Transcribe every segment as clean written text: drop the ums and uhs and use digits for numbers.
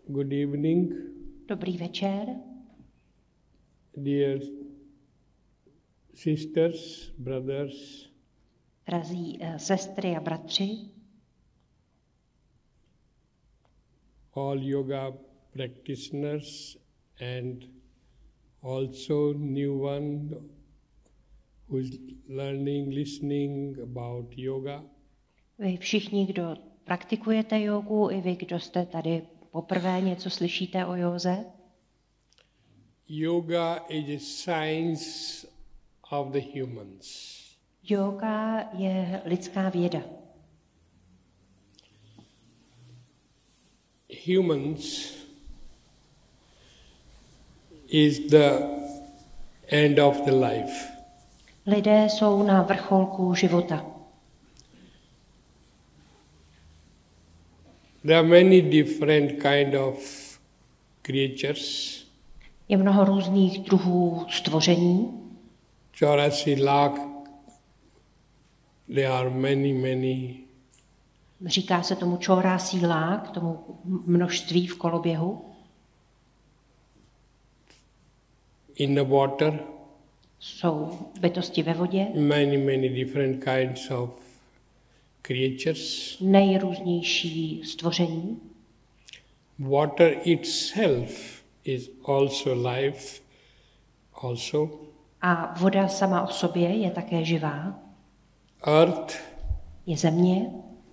Good evening, Dobrý večer, dear sisters, brothers, drazí sestry a bratři, all yoga practitioners, and also new one who is learning, listening about yoga. vy všichni, kdo praktikujete jogu, i vy, kdo jste tady poprvé něco slyšíte o józe. Yoga is a science of the humans. Jóga je lidská věda. Humans is the end of the life. Lidé jsou na vrcholku života. There are many different kind of creatures. Je mnoho různých druhů stvoření. 84 lakh, there are many. Říká se tomu čórásí lák, tomu množství v koloběhu. In the water, Jsou bytosti ve vodě, many different kinds of creatures. nejrůznější stvoření. Water itself is also life, also. A voda sama o sobě je také živá. Earth Je země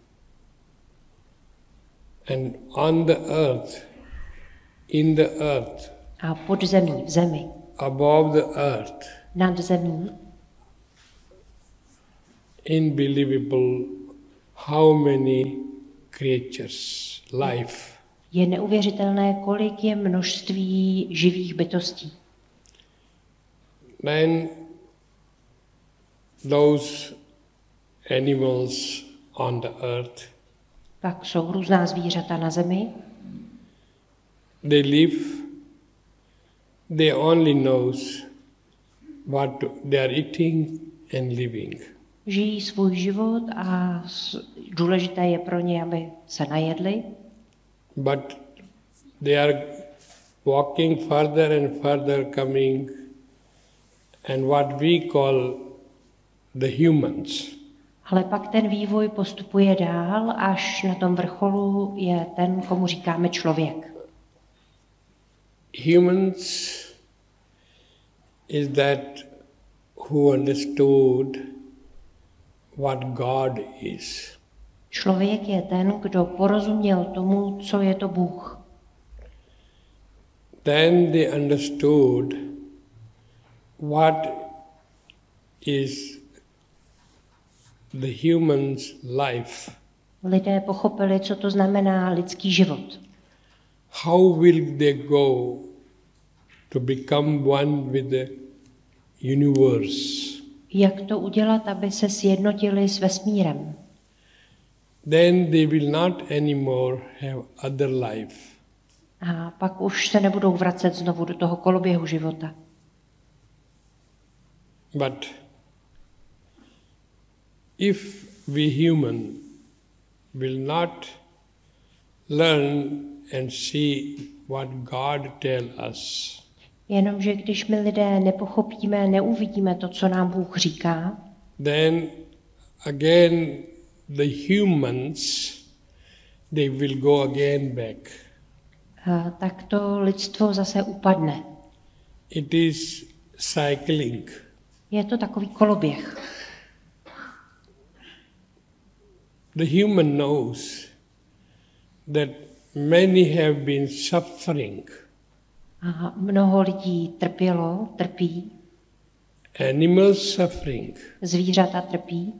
and on the earth, in the earth, a pod zemí, v zemi, above the earth, nad zemí. unbelievable how many creatures, life. Je neuvěřitelné, kolik je množství živých bytostí. Then those animals on the earth, Pak jsou různá zvířata na zemi. they live, they only knows what they are eating and living. Žijí svůj život a důležité je pro ně, aby se najedli. But they are walking further and further coming, and what we call the humans. Ale pak ten vývoj postupuje dál, až na tom vrcholu je ten, komu říkáme člověk. Humans is that who understood what God is. Člověk je ten, kdo porozuměl tomu, co je to Bůh. Then they understood what is the human's life. Lidé pochopili, co to znamená lidský život. How will they go to become one with the universe? Jak to udělat, aby se sjednotili s vesmírem? Then they will not anymore have other life. A pak už se nebudou vracet znovu do toho koloběhu života. But if we human will not learn and see what God tell us, Jenomže když my lidé nepochopíme, neuvidíme to, co nám Bůh říká, then again the humans, they will go again back. tak to lidstvo zase upadne. It is cycling. Je to takový koloběh. The human knows that many have been suffering. A mnoho lidí trpí, Animals suffering, zvířata trpí,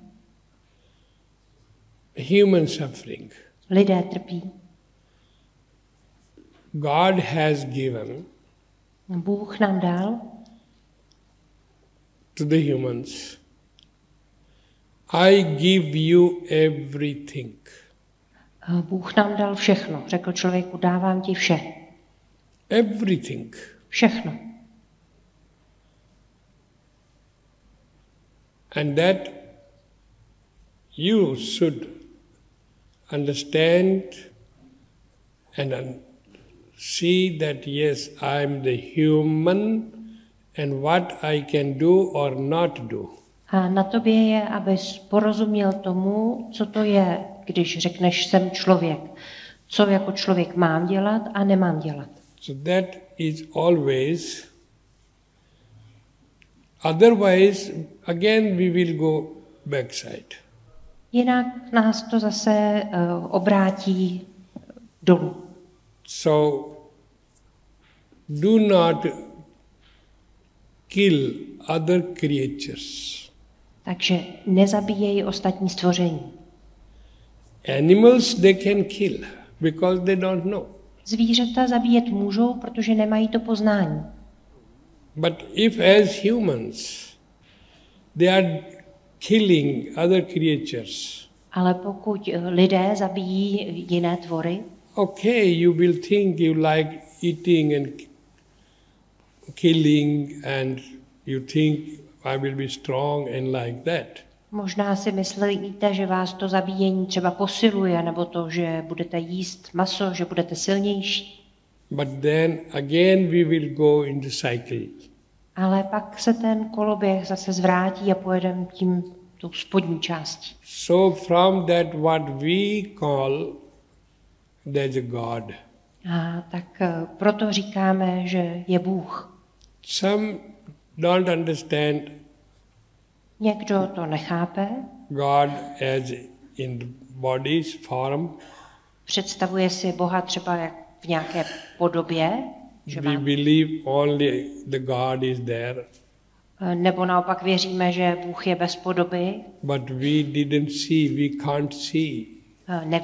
human suffering. lidé trpí. God has given Bůh nám dal to the humans, I give you everything. Bůh nám dal všechno. Řekl člověku, dávám ti vše. Everything. Všechno. And that you should understand and see that yes, I am the human and what I can do or not do. A na tobě je, abys porozuměl tomu, co to je, když řekneš, jsem člověk. Co jako člověk mám dělat a nemám dělat. So that is always, otherwise again we will go backside. Jinak nás to zase obrátí dolů. So do not kill other creatures. Takže nezabíjejí ostatní stvoření. Animals they can kill because they don't know. Zvířata zabíjet můžou, protože nemají to poznání. But if as humans they are killing other creatures, Ale pokud lidé zabíjí jiné tvory, okay, you will think you like eating and killing and you think I will be strong and like that. možná si myslíte, že vás to zabíjení třeba posiluje, nebo to, že budete jíst maso, že budete silnější. But then again we will go in the cycle. Ale pak se ten koloběh zase zvrátí a pojedeme tou spodní částí. So from that what we call there's a God. A tak proto říkáme, že je Bůh. Some don't understand Někdo to nechápe, God as in the body's form. představuje si Boha třeba jak v nějaké podobě, že We believe only the God is there, nebo naopak věříme, že Bůh je bez podoby, but we didn't see, we can't see.